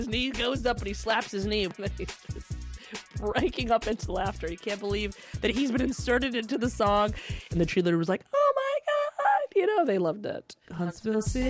His knee goes up and he slaps his knee. And he's just breaking up into laughter. He can't believe that he's been inserted into the song. And the cheerleader was like, oh my God. They loved it. Huntsville City.